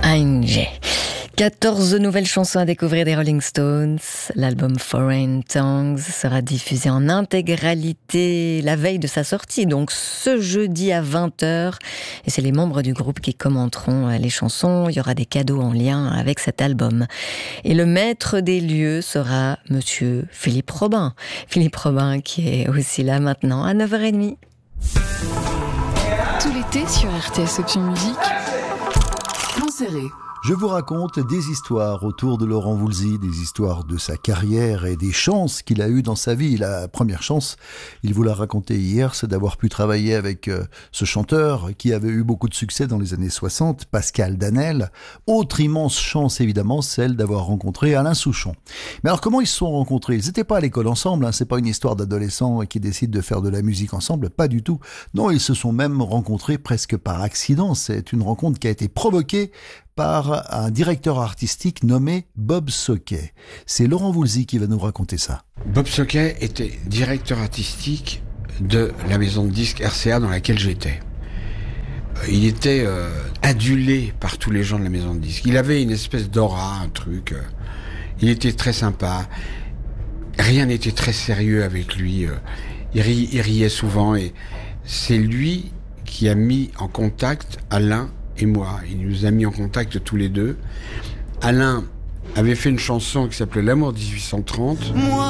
ANG. 14 nouvelles chansons à découvrir des Rolling Stones. L'album Foreign Tongues sera diffusé en intégralité la veille de sa sortie, donc ce jeudi à 20h. Et c'est les membres du groupe qui commenteront les chansons. Il y aura des cadeaux en lien avec cet album. Et le maître des lieux sera monsieur Philippe Robin. Philippe Robin qui est aussi là maintenant à 9h30. Tout l'été sur RTS Option Musique. Plan serré. Je vous raconte des histoires autour de Laurent Voulzy, des histoires de sa carrière et des chances qu'il a eues dans sa vie. La première chance, il vous l'a raconté hier, c'est d'avoir pu travailler avec ce chanteur qui avait eu beaucoup de succès dans les années 60, Pascal Danel. Autre immense chance évidemment, celle d'avoir rencontré Alain Souchon. Mais alors comment ils se sont rencontrés ? Ils n'étaient pas à l'école ensemble, c'est pas une histoire d'adolescents qui décident de faire de la musique ensemble, pas du tout. Non, ils se sont même rencontrés presque par accident. C'est une rencontre qui a été provoquée par un directeur artistique nommé Bob Soquet. C'est Laurent Voulzy qui va nous raconter ça. Bob Soquet était directeur artistique de la maison de disques RCA dans laquelle j'étais. Il était adulé par tous les gens de la maison de disques. Il avait une espèce d'aura, un truc. Il était très sympa. Rien n'était très sérieux avec lui. Il riait souvent et c'est lui qui a mis en contact Alain et moi. Il nous a mis en contact tous les deux. Alain avait fait une chanson qui s'appelait L'amour 1830.